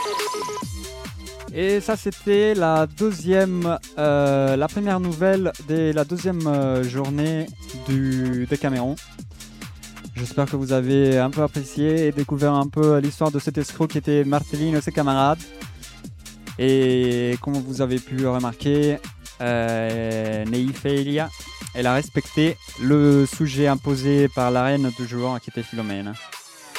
Et ça, c'était la première nouvelle de la deuxième journée du Décameron. J'espère que vous avez un peu apprécié et découvert un peu l'histoire de cet escroc qui était Martellino et ses camarades. Et comme vous avez pu remarquer, Neiphilia, elle a respecté le sujet imposé par la reine du jour qui était Philomène.